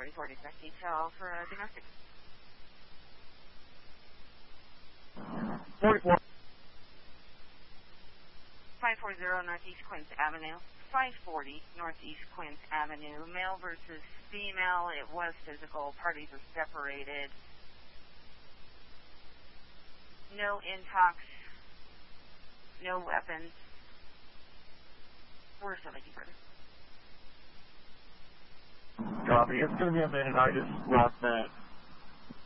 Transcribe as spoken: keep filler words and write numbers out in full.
forty-four, dispatch detail for uh, domestic. forty-four. five forty Northeast Quince Avenue. five forty Northeast Quince Avenue. Male versus female. It was physical. Parties are separated. No intox. No weapons. We're still making further. Copy. It's going to be a minute. I just lost that.